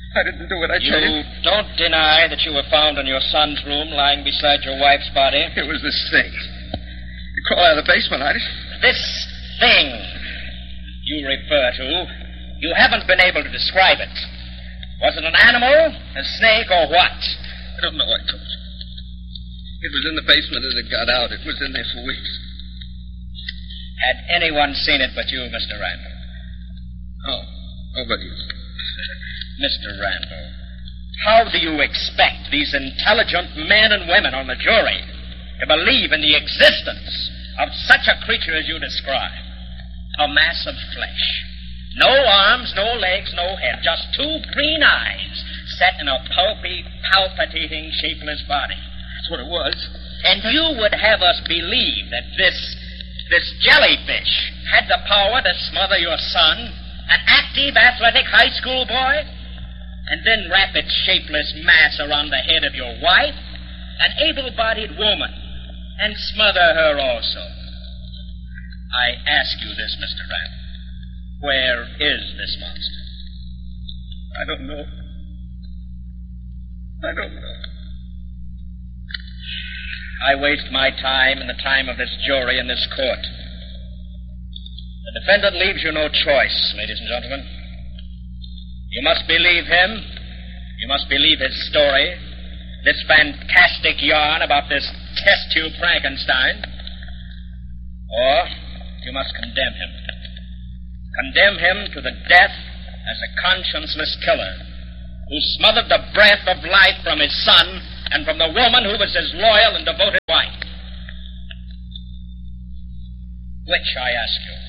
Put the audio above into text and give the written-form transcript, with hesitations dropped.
I didn't do it, I tell you. You don't deny that you were found in your son's room lying beside your wife's body? It was this thing. You crawl out of the basement, This thing you refer to, you haven't been able to describe it. Was it an animal, a snake, or what? I don't know, I told you. It was in the basement and it got out. It was in there for weeks. Had anyone seen it but you, Mr. Randall? Oh, nobody. Mr. Randall, how do you expect these intelligent men and women on the jury to believe in the existence of such a creature as you describe? A mass of flesh. No arms, no legs, no head. Just two green eyes set in a pulpy, palpitating, shapeless body. That's what it was. And you would have us believe that this jellyfish had the power to smother your son, an active, athletic high school boy, and then wrap its shapeless mass around the head of your wife, an able-bodied woman, and smother her also. I ask you this, Mr. Randall. Where is this monster? I don't know. I don't know. I waste my time and the time of this jury in this court. The defendant leaves you no choice, ladies and gentlemen. You must believe him. You must believe his story, this fantastic yarn about this test tube Frankenstein. Or you must condemn him. Condemn him to the death as a conscienceless killer who smothered the breath of life from his son and from the woman who was his loyal and devoted wife. Which, I ask you,